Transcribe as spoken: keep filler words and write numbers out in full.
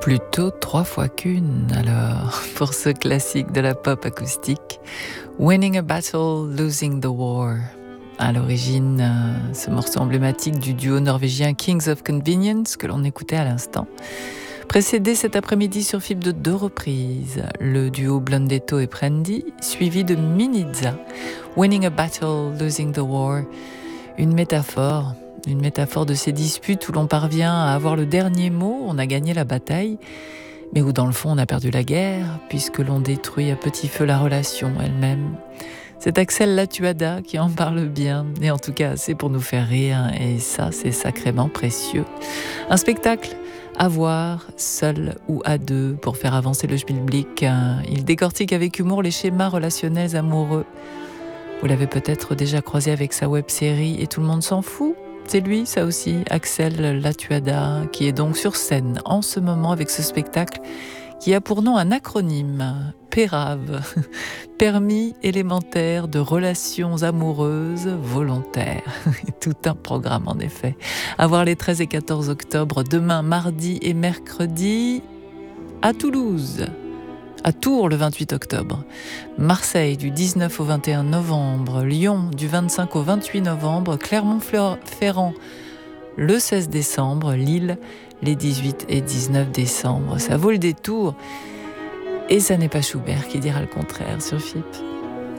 Plutôt trois fois qu'une, alors, pour ce classique de la pop acoustique. Winning a battle, losing the war. À l'origine, euh, ce morceau emblématique du duo norvégien Kings of Convenience, que l'on écoutait à l'instant. Précédé cet après-midi sur F I B de deux reprises, le duo Blondetto et Prendy, suivi de Minizza. Winning a battle, losing the war. Une métaphore. Une métaphore de ces disputes où l'on parvient à avoir le dernier mot, on a gagné la bataille, mais où dans le fond on a perdu la guerre, puisque l'on détruit à petit feu la relation elle-même. C'est Axel Latuada qui en parle bien, et en tout cas assez pour nous faire rire, et ça c'est sacrément précieux. Un spectacle à voir, seul ou à deux, pour faire avancer le schmilblick. Il décortique avec humour les schémas relationnels amoureux. Vous l'avez peut-être déjà croisé avec sa web-série « Et tout le monde s'en fout ». C'est lui, ça aussi, Axel Latuada, qui est donc sur scène en ce moment avec ce spectacle qui a pour nom un acronyme, PÉRAV, Permis élémentaire de relations amoureuses volontaires. Tout un programme en effet. À voir les treize et quatorze octobre, demain, mardi et mercredi, à Toulouse. À Tours le vingt-huit octobre, Marseille du dix-neuf au vingt et un novembre, Lyon du vingt-cinq au vingt-huit novembre, Clermont-Ferrand le seize décembre, Lille les dix-huit et dix-neuf décembre. Ça vaut le détour et ça n'est pas Schubert qui dira le contraire sur F I P.